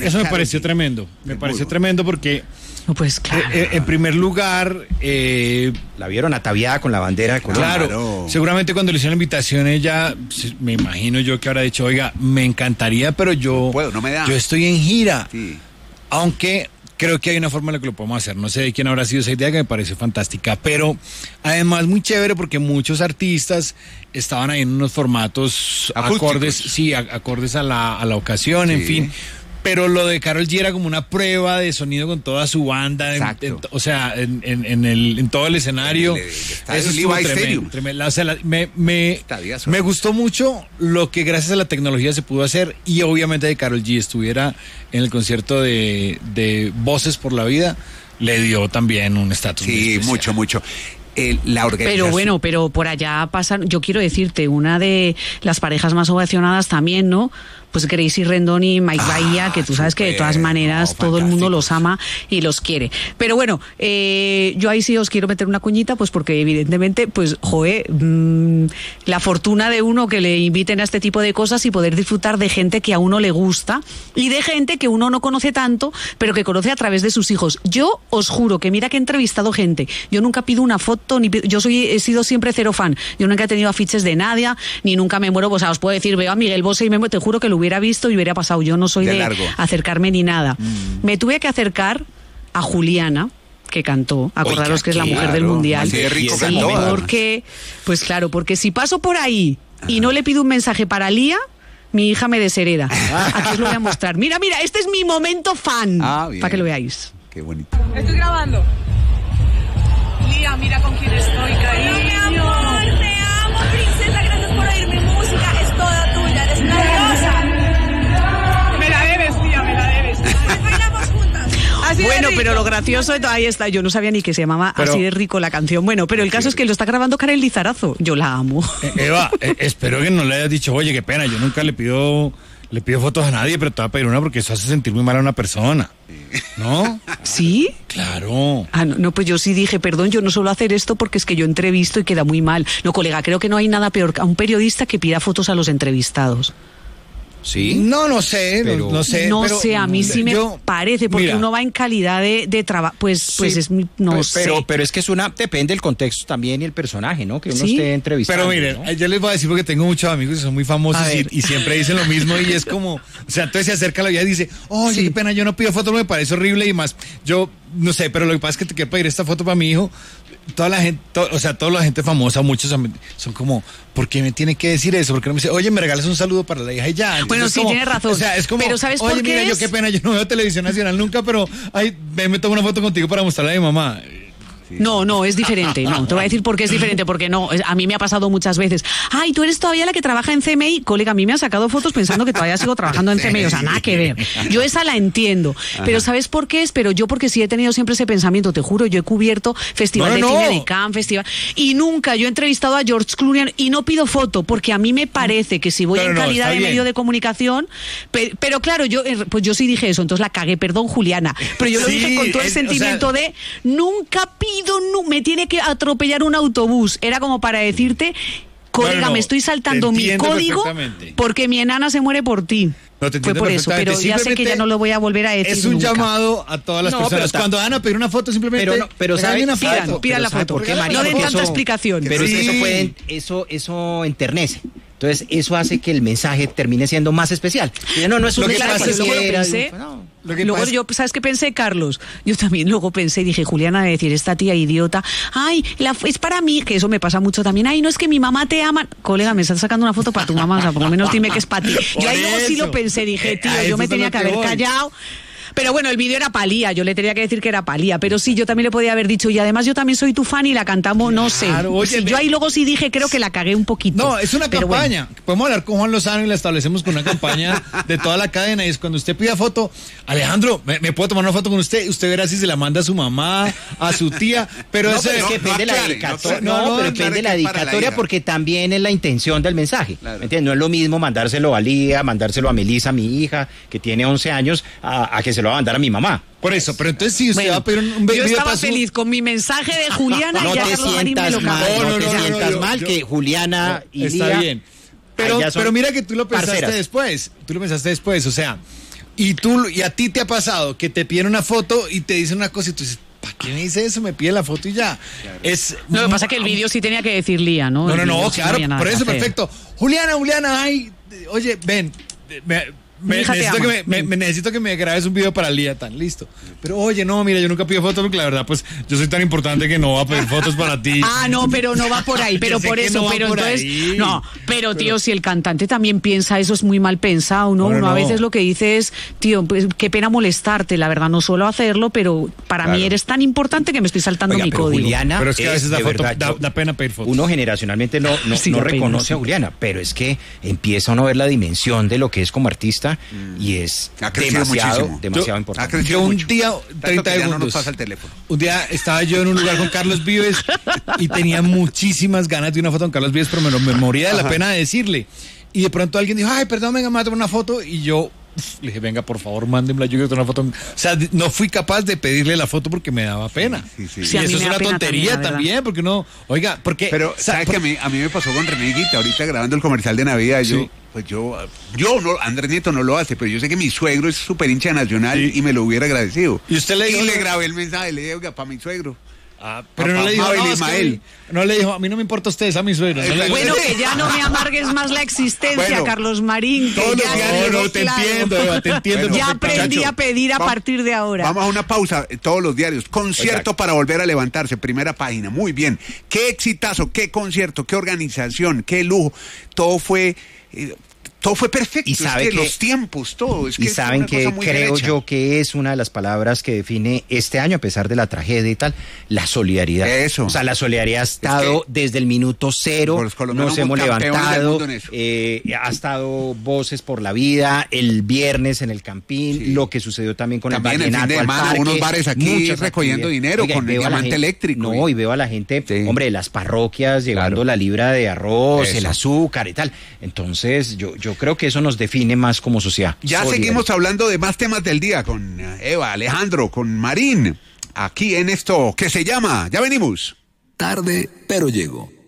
eso me pareció tremendo. Me pareció tremendo porque... No, pues claro. En primer lugar... la vieron ataviada con la bandera de Colombia. Claro, seguramente cuando le hicieron la invitación ella, me imagino yo que habrá dicho, oiga, me encantaría, pero yo... No puedo, no me da. Yo estoy en gira. Sí. Aunque... creo que hay una forma en la que lo podemos hacer. No sé de quién habrá sido esa idea que me pareció fantástica, pero además muy chévere porque muchos artistas estaban ahí en unos formatos acordes a la ocasión, en fin. Pero lo de Karol G era como una prueba de sonido con toda su banda, en todo el escenario. Eso estuvo tremendo. O sea, me gustó mucho lo que gracias a la tecnología se pudo hacer y obviamente de Karol G estuviera en el concierto de Voces por la Vida, le dio también un estatus. Sí, mucho. La organización. Pero bueno, pero por allá pasan, yo quiero decirte, una de las parejas más ovacionadas también, ¿no? Pues Gracie Rendon y Mike Bahía, que tú sabes que de todas maneras todo el mundo los ama y los quiere. Pero bueno, yo ahí sí os quiero meter una cuñita, pues porque evidentemente, pues, la fortuna de uno que le inviten a este tipo de cosas y poder disfrutar de gente que a uno le gusta y de gente que uno no conoce tanto, pero que conoce a través de sus hijos. Yo os juro que mira que he entrevistado gente, yo nunca pido una foto, he sido siempre cero fan, yo nunca he tenido afiches de nadie, ni nunca me muero, pues os puedo decir, veo a Miguel Bosé y te juro que lo hubiera visto y hubiera pasado. Yo no soy de acercarme ni nada. Me tuve que acercar a Juliana, que cantó, acordaros que es la mujer del mundial. Así de rico sí, cantó. Porque, pues claro, porque si paso por ahí y no le pido un mensaje para Lía, mi hija me deshereda. Aquí os lo voy a mostrar. Mira, este es mi momento fan. Para que lo veáis. Qué bonito. Estoy grabando. Lía, mira con quién estoy, cariño. Mi amor, te amo, princesa. Gracias por oír mi música. Es toda tuya. Eres una diosa. Me la debes, tía, me la debes. Bailamos juntas. Bueno, pero lo gracioso, ahí está, yo no sabía ni que se llamaba Así de rico la canción. Bueno, pero el caso es que lo está grabando Karen Lizarazo. Yo la amo. Eva, espero que no le hayas dicho, oye, qué pena, yo nunca le pido fotos a nadie, pero te voy a pedir una porque eso hace sentir muy mal a una persona. ¿No? ¿Sí? Claro. No, pues yo sí dije, perdón, yo no suelo hacer esto porque es que yo entrevisto y queda muy mal. No, colega, creo que no hay nada peor a un periodista que pida fotos a los entrevistados. ¿Sí? No sé, pero, no sé. No pero, sé, a mí sí me parece, porque mira, uno va en calidad de trabajo, pues es, no sé. Pero es que depende del contexto también y el personaje, ¿no? Que uno esté entrevistando. Pero miren, ¿no? Yo les voy a decir porque tengo muchos amigos que son muy famosos y siempre dicen lo mismo y es como, o sea, entonces se acerca la vida y dice, qué pena, yo no pido foto, me parece horrible y más, yo no sé, pero lo que pasa es que te quiero pedir esta foto para mi hijo. Toda la gente, toda la gente famosa, muchos son como, ¿por qué me tiene que decir eso? Porque no me dice, oye, me regalas un saludo para la hija y ya. Entonces, bueno, sí, tienes razón. O sea, es como, pero ¿sabes oye, por qué mira, yo qué pena, yo no veo televisión nacional nunca, pero me tomo una foto contigo para mostrarla a mi mamá. No, es diferente. No, te voy a decir por qué es diferente, porque no, a mí me ha pasado muchas veces. Ay, tú eres todavía la que trabaja en CMI. Colega, a mí me han sacado fotos pensando que todavía sigo trabajando en CMI, o sea, nada que ver. Yo esa la entiendo. Pero ¿sabes por qué es? Pero yo porque sí he tenido siempre ese pensamiento, te juro, yo he cubierto Festival de Cine de Cannes, Festival, y nunca yo he entrevistado a George Clooney y no pido foto, porque a mí me parece que si voy en calidad de medio de comunicación, pero claro, yo sí dije eso, entonces la cagué, perdón, Juliana, pero yo lo dije con todo el sentimiento de nunca pido, me tiene que atropellar un autobús. Era como para decirte, colega, me estoy saltando mi código porque mi enana se muere por ti. No, te fue por eso, pero ya sé que ya no lo voy a volver a decir. Es un llamado a todas las personas. Cuando van a pedir una foto, simplemente ¿saben una foto? Pidan la foto. ¿Por qué, María? No den tanta explicación. Pero es que eso enternece. Entonces, eso hace que el mensaje termine siendo más especial. No es un mensaje Luego yo, ¿sabes qué pensé, Carlos? Yo también luego pensé y dije, Juliana, de decir, esta tía idiota, es para mí, que eso me pasa mucho también, no es que mi mamá te ama. Colega, me estás sacando una foto para tu mamá, o sea, por lo menos dime que es para ti. Yo ahí luego sí lo pensé, dije, tío, yo me tenía que haber callado. Pero bueno, el vídeo era Palía, yo le tenía que decir que era Palía, pero sí, yo también le podía haber dicho, y además yo también soy tu fan y la cantamos, no sé. Oye, yo ahí luego sí dije, creo que la cagué un poquito. No, es una campaña. Bueno. Podemos hablar con Juan Lozano y la establecemos con una campaña de toda la cadena. Y es cuando usted pida foto, Alejandro, ¿me puedo tomar una foto con usted? Usted verá si se la manda a su mamá, a su tía, pero eso es que depende de la dedicatoria. Pero depende de la dedicatoria porque también es la intención del mensaje. Claro. ¿Me entiendes? No es lo mismo mandárselo a Lía, mandárselo a Melissa, mi hija, que tiene 11 años, a que se lo va a mandar a mi mamá. Por eso, pero entonces si usted va a pedir un video, yo estaba feliz con mi mensaje de Juliana y ya Carlos Marín me lo cambió. No te sientas mal que Juliana y está Lía, bien. Pero mira que tú lo pensaste después. O sea, y a ti te ha pasado que te piden una foto y te dicen una cosa y tú dices, ¿para qué me dice eso? Me pide la foto y ya. Claro. Lo que pasa es que el vídeo sí tenía que decir Lía, ¿no? No, claro, por eso, perfecto. Juliana, ay, oye, ven, necesito que me grabes un video para Lía, tan listo. Pero oye, no, mira, yo nunca pido fotos porque la verdad, pues yo soy tan importante que no voy a pedir fotos para ti. No, pero no va por ahí, pero por eso, no pero entonces, ahí. No, pero tío, si el cantante también piensa eso, es muy mal pensado, ¿no? Uno a veces lo que dice es, tío, pues qué pena molestarte, la verdad no suelo hacerlo, pero para mí eres tan importante que me estoy saltando mi código. Juliana, pero es que a veces da pena pedir fotos. Uno generacionalmente no reconoce a Juliana, pero es que empieza uno a ver la dimensión de lo que es como artista. Y es demasiado importante. Yo un día, 30 segundos, no nos pasa el teléfono. Un día estaba yo en un lugar con Carlos Vives y tenía muchísimas ganas de una foto con Carlos Vives, pero me moría de la pena de decirle. Y de pronto alguien dijo, ay, perdón, venga, me voy a tomar una foto. Y yo le dije, venga, por favor, mándenmela, yo quiero tomar una foto. O sea, no fui capaz de pedirle la foto porque me daba pena. Sí. Y eso es una tontería también, porque no, oiga, porque... Pero, ¿sabes que a mí me pasó con René Guita, ahorita grabando el comercial de Navidad, yo no, Andrés Nieto no lo hace, pero yo sé que mi suegro es súper hincha de Nacional y me lo hubiera agradecido. Y usted le dijo... Y le grabé el mensaje, le dije, oiga, para mi suegro. Pero no le dijo no le dijo, a mí no me importa ustedes, a mi suegro. Bueno, que ya no me amargues más la existencia, Carlos Marín. Todos los diarios, te entiendo. Bueno, ya aprendí a pedir a partir de ahora. Vamos a una pausa, todos los diarios. Concierto para volver a levantarse, primera página. Muy bien. Qué exitazo, qué concierto, qué organización, qué lujo. Todo fue perfecto. Y sabe que los tiempos, todo. Y saben que creo yo que es una de las palabras que define este año, a pesar de la tragedia y tal, la solidaridad. Eso. O sea, la solidaridad ha estado desde el minuto cero, nos hemos levantado, ha estado Voces por la Vida, el viernes en el Campín, lo que sucedió también con también el Vallenato al Parque. Unos bares aquí recogiendo dinero con el diamante eléctrico. No, y veo a la gente, hombre, de las parroquias llevando la libra de arroz, el azúcar y tal. Entonces, yo creo que eso nos define más como sociedad. Ya seguimos hablando de más temas del día con Eva, Alejandro, con Marín, aquí en esto que se llama, ya venimos. Tarde, pero llego.